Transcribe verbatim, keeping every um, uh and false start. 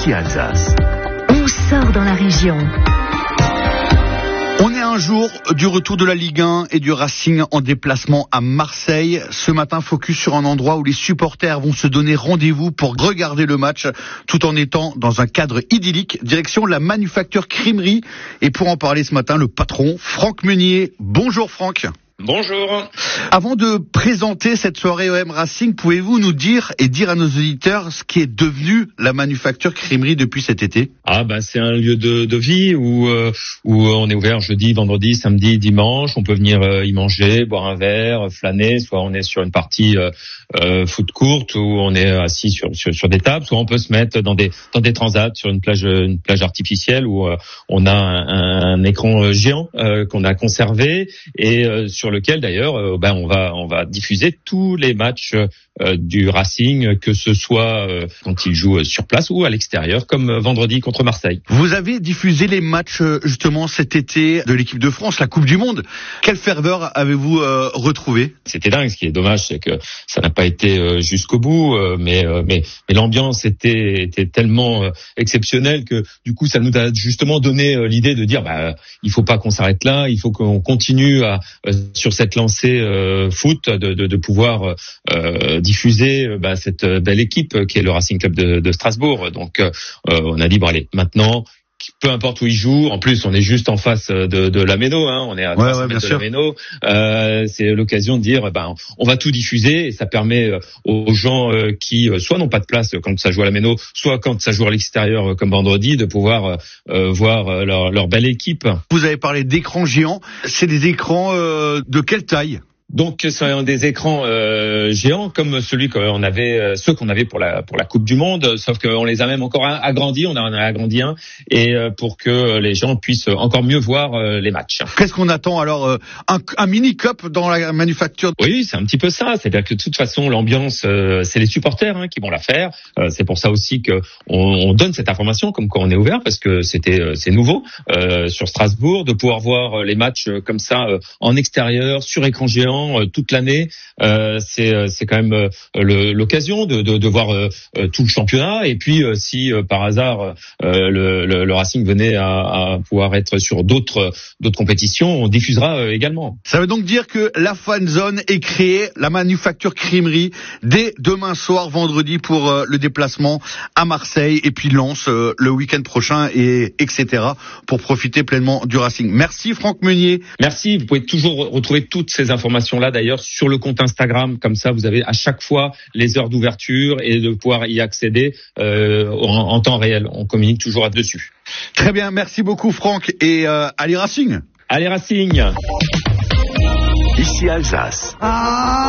Ici Alsace. On sort dans la région. On est un jour du retour de la Ligue un et du Racing en déplacement à Marseille. Ce matin, focus sur un endroit où les supporters vont se donner rendez-vous pour regarder le match tout en étant dans un cadre idyllique. Direction la Manufacture Crèmerie. Et pour en parler ce matin, le patron, Franck Meunier. Bonjour Franck. Bonjour. Avant de présenter cette soirée O M Racing, pouvez-vous nous dire et dire à nos auditeurs ce qui est devenu la Manufacture Crèmerie depuis cet été? Ah bah c'est un lieu de, de vie où euh, où on est ouvert jeudi, vendredi, samedi, dimanche. On peut venir euh, y manger, boire un verre, flâner. Soit on est sur une partie euh, euh, foot courte où on est assis sur, sur sur des tables. Soit on peut se mettre dans des dans des transats sur une plage une plage artificielle où euh, on a un, un écran géant euh, qu'on a conservé et euh, sur sur lequel d'ailleurs euh, ben on va on va diffuser tous les matchs euh, du Racing, que ce soit euh, quand il joue sur place ou à l'extérieur, comme euh, vendredi contre Marseille. Vous avez diffusé les matchs euh, justement cet été de l'équipe de France, la Coupe du Monde. Quelle ferveur avez-vous euh, retrouvé? C'était dingue. Ce qui est dommage, c'est que ça n'a pas été euh, jusqu'au bout, euh, mais, euh, mais mais l'ambiance était était tellement euh, exceptionnelle que du coup ça nous a justement donné euh, l'idée de dire bah il faut pas qu'on s'arrête là, il faut qu'on continue à euh, sur cette lancée euh, foot, de, de, de pouvoir euh, diffuser euh, bah, cette belle équipe qui est le Racing Club de, de Strasbourg. Donc euh, on a dit bon allez, maintenant, peu importe où il joue, en plus on est juste en face de, de la Méno, hein, on est à ouais, trois ouais, mètres de sûr. la Méno. Euh, c'est l'occasion de dire, ben on va tout diffuser et ça permet aux gens qui soit n'ont pas de place quand ça joue à la Méno, soit quand ça joue à l'extérieur comme vendredi, de pouvoir euh, voir leur, leur belle équipe. Vous avez parlé d'écrans géants. C'est des écrans euh, de quelle taille? Donc, ce sont des écrans euh, géants comme celui qu'on avait, euh, ceux qu'on avait pour la pour la Coupe du Monde, sauf qu'on les a même encore agrandis. On en a agrandi un, et euh, pour que les gens puissent encore mieux voir euh, les matchs. Qu'est-ce qu'on attend alors, euh, un, un mini cup dans la Manufacture? Oui, c'est un petit peu ça. C'est-à-dire que de toute façon, l'ambiance, euh, c'est les supporters hein, qui vont la faire. Euh, c'est pour ça aussi que on, on donne cette information comme quoi on est ouvert, parce que c'était euh, c'est nouveau euh, sur Strasbourg de pouvoir voir les matchs euh, comme ça euh, en extérieur sur écran géant toute l'année. Euh, c'est c'est quand même euh, le, l'occasion de, de, de voir euh, tout le championnat, et puis euh, si euh, par hasard euh, le, le, le Racing venait à, à pouvoir être sur d'autres d'autres compétitions, on diffusera euh, également. Ça veut donc dire que la fan zone est créée, la Manufacture Crèmerie, dès demain soir, vendredi, pour euh, le déplacement à Marseille, et puis Lens euh, le week-end prochain, et etc. pour profiter pleinement du Racing. Merci Franck Meunier. Merci. Vous pouvez toujours retrouver toutes ces informations là d'ailleurs sur le compte Instagram, comme ça vous avez à chaque fois les heures d'ouverture et de pouvoir y accéder euh, en, en temps réel. On communique toujours là-dessus. Très bien, merci beaucoup Franck, et euh, allez Racing. Allez Racing. Ici Alsace. Ah